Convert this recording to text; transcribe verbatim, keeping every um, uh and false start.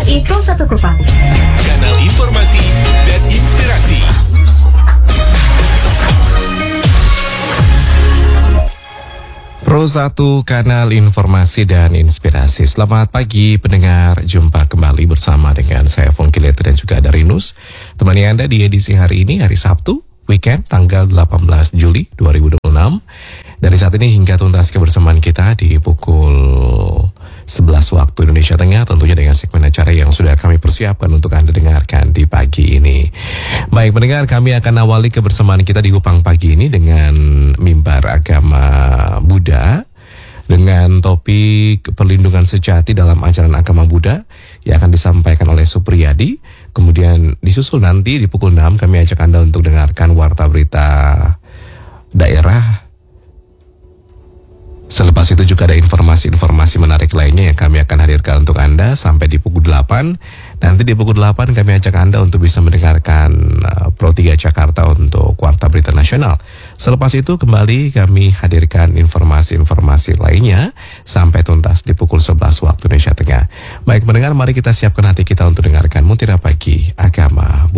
itu satu Kupang. Kanal informasi dan inspirasi. Pro satu Kanal Informasi dan Inspirasi. Selamat pagi pendengar, jumpa kembali bersama dengan saya Fongki Leti dan juga ada Rinus. Temani Anda di edisi hari ini, hari Sabtu, weekend, tanggal delapan belas Juli dua ribu dua puluh enam. Dari saat ini hingga tuntas kebersamaan kita di pukul sebelas waktu Indonesia Tengah, tentunya dengan segmen acara yang sudah kami persiapkan untuk Anda dengarkan di pagi ini. Baik pendengar, kami akan awali kebersamaan kita di Kupang pagi ini dengan mimbar agama Buddha dengan topik perlindungan sejati dalam ajaran agama Buddha yang akan disampaikan oleh Supriyadi. Kemudian disusul nanti di pukul enam kami ajak Anda untuk dengarkan warta berita daerah. Selepas itu juga ada informasi-informasi menarik lainnya yang kami akan hadirkan untuk Anda sampai di pukul delapan. Nanti di pukul delapan kami ajak Anda untuk bisa mendengarkan uh, Pro tiga Jakarta untuk Warta Berita Nasional. Selepas itu kembali kami hadirkan informasi-informasi lainnya sampai tuntas di pukul sebelas waktu Indonesia Tengah. Baik mendengar, mari kita siapkan hati kita untuk dengarkan Mutiara Pagi Agama